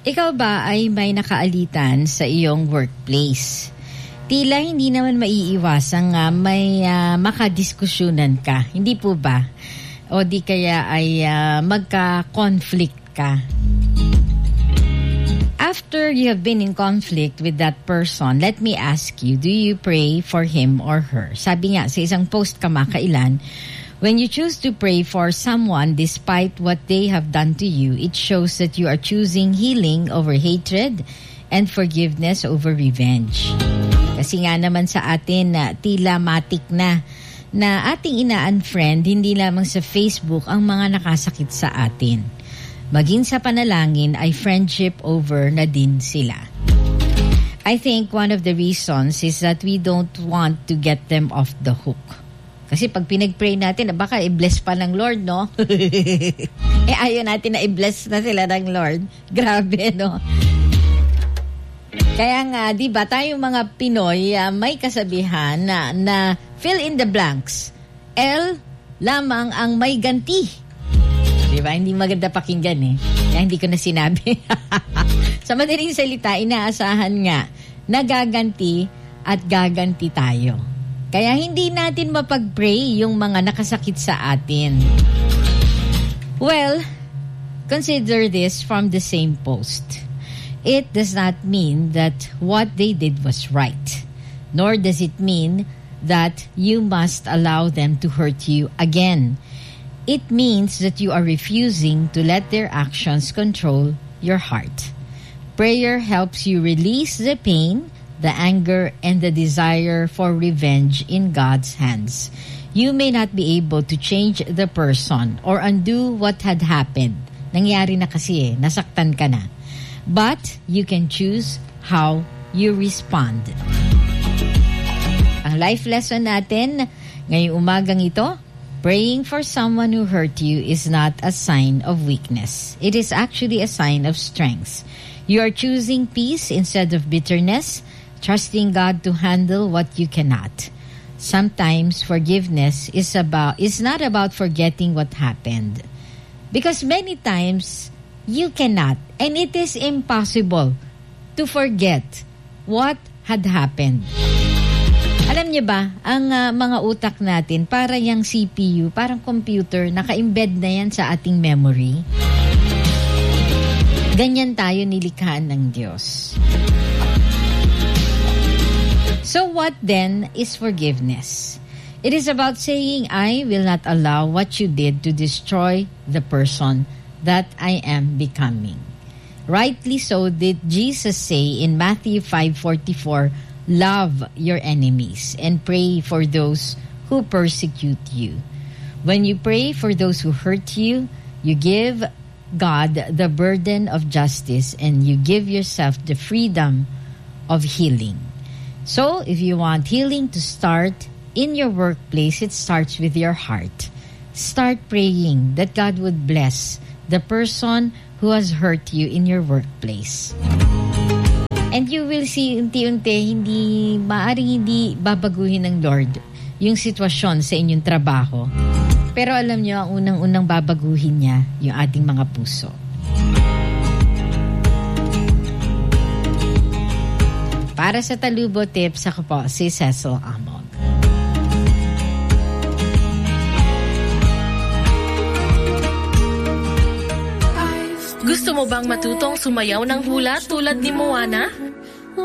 Ikaw ba ay may nakaalitan sa iyong workplace? Tila hindi naman maiiwasang may makadiskusyonan ka. Hindi po ba? O di kaya ay magka-conflict ka. After you have been in conflict with that person, let me ask you, do you pray for him or her? Sabi nga sa isang post kamakailan, when you choose to pray for someone despite what they have done to you, it shows that you are choosing healing over hatred and forgiveness over revenge. Kasi nga naman sa atin tila matik na ating ina-unfriend hindi lamang sa Facebook ang mga nakasakit sa atin. Maging sa panalangin ay friendship over na din sila. I think one of the reasons is that we don't want to get them off the hook. Kasi pag pinag-pray natin, baka i-bless pa ng Lord, no? Ayaw natin na i-bless na sila ng Lord. Grabe, no? Kaya nga, di ba, tayong mga Pinoy, may kasabihan na fill in the blanks. L lamang ang may ganti. Diba? Hindi maganda pakinggan eh. Kaya hindi ko na sinabi. Sa madaling salita, inaasahan nga nagaganti at gaganti tayo. Kaya hindi natin mapag-pray yung mga nakasakit sa atin. Well, consider this from the same post. It does not mean that what they did was right. Nor does it mean that you must allow them to hurt you again. It means that you are refusing to let their actions control your heart. Prayer helps you release the pain, the anger, and the desire for revenge in God's hands. You may not be able to change the person or undo what had happened. Nangyari na kasi nasaktan ka na. But you can choose how you respond. Ang life lesson natin ngayong umagang ito, praying for someone who hurt you is not a sign of weakness. It is actually a sign of strength. You are choosing peace instead of bitterness, trusting God to handle what you cannot. Sometimes forgiveness is not about forgetting what happened. Because many times you cannot, and it is impossible to forget what had happened. Alam niyo ba, ang mga utak natin, para yung CPU, parang computer, naka-embed na yan sa ating memory. Ganyan tayo nilikhaan ng Diyos. So what then is forgiveness? It is about saying, I will not allow what you did to destroy the person that I am becoming. Rightly so did Jesus say in Matthew 5:44, love your enemies and pray for those who persecute you. When you pray for those who hurt you, you give God the burden of justice and you give yourself the freedom of healing. So, if you want healing to start in your workplace, it starts with your heart. Start praying that God would bless the person who has hurt you in your workplace. And you will see unti-unti, maaaring hindi babaguhin ng Lord yung sitwasyon sa inyong trabaho. Pero alam nyo, ang unang-unang babaguhin niya yung ating mga puso. Para sa Talubo Tips, ako po si Cecil Amog. Gusto mo bang matutong sumayaw ng hula tulad ni Moana?